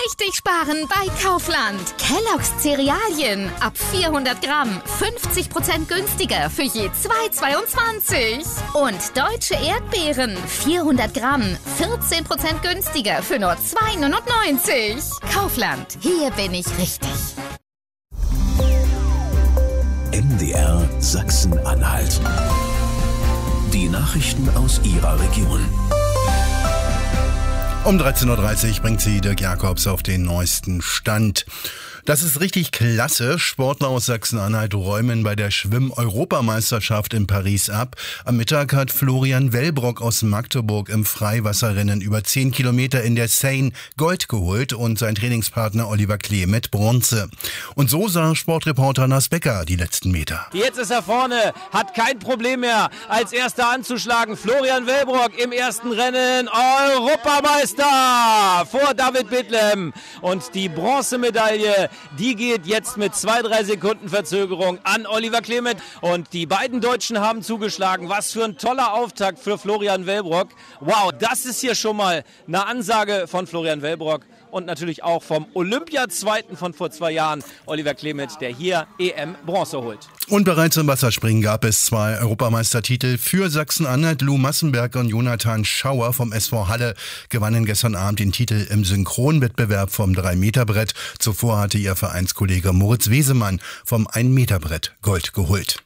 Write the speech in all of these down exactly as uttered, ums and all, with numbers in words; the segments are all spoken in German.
richtig sparen bei Kaufland. Kellogg's Cerealien ab vierhundert Gramm fünfzig Prozent günstiger für je zwei Euro zweiundzwanzig. Und deutsche Erdbeeren vierhundert Gramm vierzehn Prozent günstiger für nur zwei Euro neunundneunzig. Kaufland, hier bin ich richtig. M D R Sachsen-Anhalt. Die Nachrichten aus Ihrer Region. Um dreizehn Uhr dreißig bringt sie Dirk Jakobs auf den neuesten Stand. Das ist richtig klasse. Sportler aus Sachsen-Anhalt räumen bei der Schwimm-Europameisterschaft in Paris ab. Am Mittag hat Florian Wellbrock aus Magdeburg im Freiwasserrennen über zehn Kilometer in der Seine Gold geholt und sein Trainingspartner Oliver Klee mit Bronze. Und so sah Sportreporter Nas Becker die letzten Meter. Jetzt ist er vorne, hat kein Problem mehr, als erster anzuschlagen. Florian Wellbrock im ersten Rennen Europameister vor David Bidlem. Und die Bronzemedaille, die geht jetzt mit zwei, drei Sekunden Verzögerung an Oliver Clement. Und die beiden Deutschen haben zugeschlagen. Was für ein toller Auftakt für Florian Wellbrock. Wow, das ist hier schon mal eine Ansage von Florian Wellbrock. Und natürlich auch vom Olympiazweiten von vor zwei Jahren, Oliver Clement, der hier E M-Bronze holt. Und bereits im Wasserspringen gab es zwei Europameistertitel für Sachsen-Anhalt. Lou Massenberg und Jonathan Schauer vom S V Halle gewannen gestern Abend den Titel im Synchronwettbewerb vom drei Meter Brett. Zuvor hatte ihr Vereinskollege Moritz Wesemann vom ein Meter Brett Gold geholt.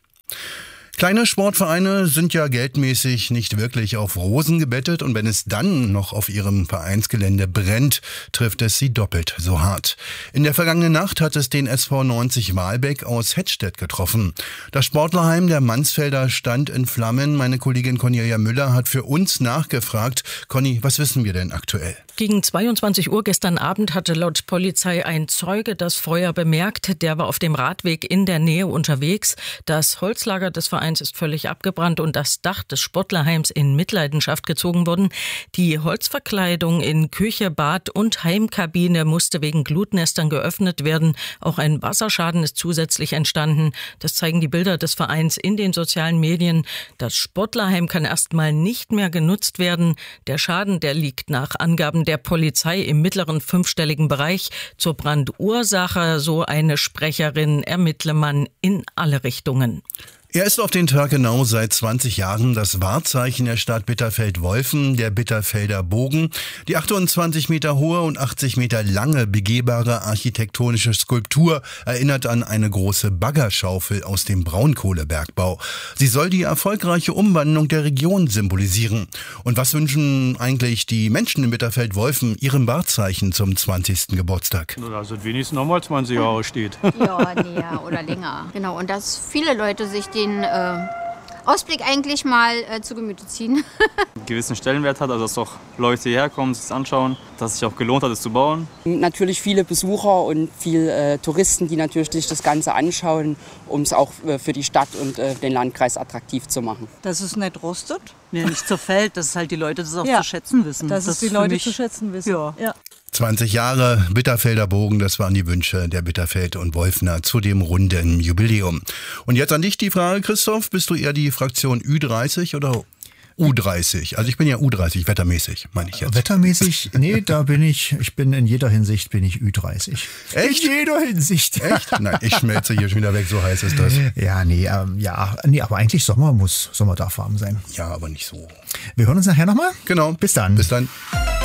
Kleine Sportvereine sind ja geldmäßig nicht wirklich auf Rosen gebettet und wenn es dann noch auf ihrem Vereinsgelände brennt, trifft es sie doppelt so hart. In der vergangenen Nacht hat es den S V neunzig Wahlbeck aus Hettstedt getroffen. Das Sportlerheim der Mansfelder stand in Flammen. Meine Kollegin Cornelia Müller hat für uns nachgefragt. Conny, was wissen wir denn aktuell? Gegen zweiundzwanzig Uhr gestern Abend hatte laut Polizei ein Zeuge das Feuer bemerkt. Der war auf dem Radweg in der Nähe unterwegs. Das Holzlager des Vereins ist völlig abgebrannt und das Dach des Sportlerheims in Mitleidenschaft gezogen worden. Die Holzverkleidung in Küche, Bad und Heimkabine musste wegen Glutnestern geöffnet werden. Auch ein Wasserschaden ist zusätzlich entstanden. Das zeigen die Bilder des Vereins in den sozialen Medien. Das Sportlerheim kann erstmal nicht mehr genutzt werden. Der Schaden, der liegt nach Angaben der Polizei im mittleren fünfstelligen Bereich. Zur Brandursache, so eine Sprecherin, ermittle man in alle Richtungen. Er ist auf den Tag genau seit zwanzig Jahren das Wahrzeichen der Stadt Bitterfeld-Wolfen, der Bitterfelder Bogen. Die achtundzwanzig Meter hohe und achtzig Meter lange begehbare architektonische Skulptur erinnert an eine große Baggerschaufel aus dem Braunkohlebergbau. Sie soll die erfolgreiche Umwandlung der Region symbolisieren. Und was wünschen eigentlich die Menschen in Bitterfeld-Wolfen ihrem Wahrzeichen zum zwanzigsten Geburtstag? Also wenigstens nochmal zwanzig Jahre steht. Ja, näher oder länger. Genau, und dass viele Leute sich die den äh, Ausblick eigentlich mal äh, zu Gemüte ziehen. Einen gewissen Stellenwert hat, also dass doch Leute hierher kommen, sich das anschauen, dass es sich auch gelohnt hat, es zu bauen. Natürlich viele Besucher und viele äh, Touristen, die natürlich sich das Ganze anschauen, um es auch äh, für die Stadt und äh, den Landkreis attraktiv zu machen. Dass es nicht rostet, nee, nicht zerfällt, dass halt die Leute das auch ja, zu schätzen wissen. Dass das es die Leute mich, zu schätzen wissen. Ja. Ja. zwanzig Jahre Bitterfelder Bogen, das waren die Wünsche der Bitterfeld und Wolfner zu dem runden Jubiläum. Und jetzt an dich die Frage, Christoph, bist du eher die Fraktion Ü dreißig oder U dreißig? Also ich bin ja U dreißig, wettermäßig, meine ich jetzt. Wettermäßig? Nee, da bin ich, ich bin in jeder Hinsicht bin ich Ü dreißig. Echt? In jeder Hinsicht. Echt? Nein, ich schmelze hier schon wieder weg, so heiß ist das. Ja, nee, ähm, ja, nee, aber eigentlich Sommer muss, Sommer darf warm sein. Ja, aber nicht so. Wir hören uns nachher nochmal? Genau. Bis dann. Bis dann.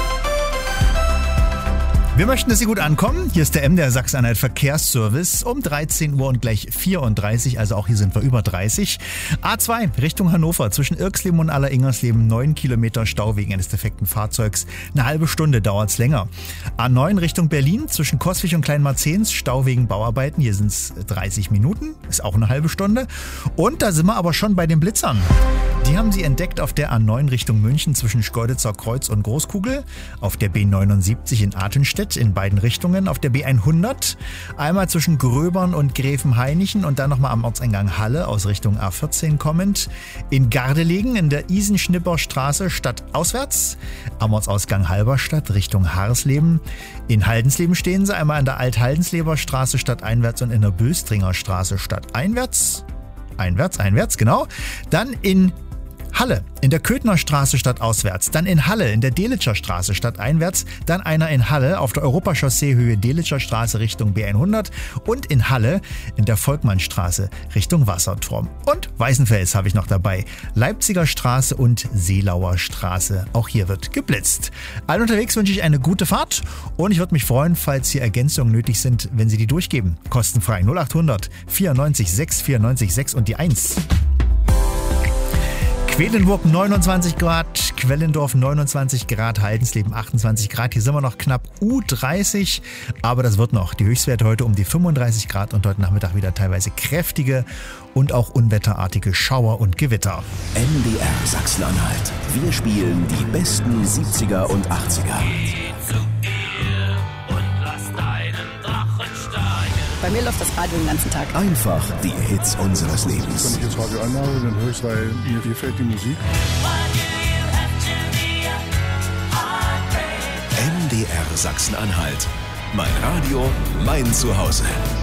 Wir möchten, dass Sie gut ankommen. Hier ist der M D R Sachsen-Anhalt Verkehrsservice um dreizehn Uhr und gleich vierunddreißig, also auch hier sind wir über dreißig. A zwei Richtung Hannover zwischen Irxleben und Aller-Ingersleben, neun Kilometer Stau wegen eines defekten Fahrzeugs. Eine halbe Stunde dauert's länger. A neun Richtung Berlin zwischen Coswig und Kleinmarzehns, Stau wegen Bauarbeiten. Hier sind es dreißig Minuten, ist auch eine halbe Stunde. Und da sind wir aber schon bei den Blitzern. Die haben Sie entdeckt auf der A neun Richtung München zwischen Schkeuditzer Kreuz und Großkugel, auf der B neunundsiebzig in Artenstedt in beiden Richtungen, auf der B hundert, einmal zwischen Gröbern und Gräfenhainichen und dann nochmal am Ortseingang Halle aus Richtung A vierzehn kommend, in Gardelegen in der Isenschnipperstraße stadtauswärts, am Ortsausgang Halberstadt Richtung Harsleben, in Haldensleben stehen Sie einmal an der Alt-Haldensleber Straße stadteinwärts und in der Böstringer Straße stadteinwärts, einwärts, einwärts, genau, dann in Halle, in der Köthner Straße stadtauswärts, dann in Halle, in der Delitzscher Straße stadteinwärts, dann einer in Halle auf der Europachaussee Höhe Delitzscher Straße Richtung B hundert und in Halle in der Volkmannstraße Richtung Wasserturm. Und Weißenfels habe ich noch dabei, Leipziger Straße und Seelauer Straße. Auch hier wird geblitzt. Allen unterwegs wünsche ich eine gute Fahrt und ich würde mich freuen, falls hier Ergänzungen nötig sind, wenn Sie die durchgeben. Kostenfrei null acht hundert vierundneunzig sechs vierundneunzig sechs und die eins. Quedlinburg neunundzwanzig Grad, Quellendorf neunundzwanzig Grad, Haldensleben achtundzwanzig Grad. Hier sind wir noch knapp U dreißig, aber das wird noch. Die Höchstwerte heute um die fünfunddreißig Grad und heute Nachmittag wieder teilweise kräftige und auch unwetterartige Schauer und Gewitter. M D R Sachsen-Anhalt. Wir spielen die besten siebziger und achtziger. Bei mir läuft das Radio den ganzen Tag. Einfach die Hits unseres Lebens. Wenn ich jetzt Radio anmache, dann höre ich es, weil mir gefällt die Musik. M D R Sachsen-Anhalt. Mein Radio, mein Zuhause.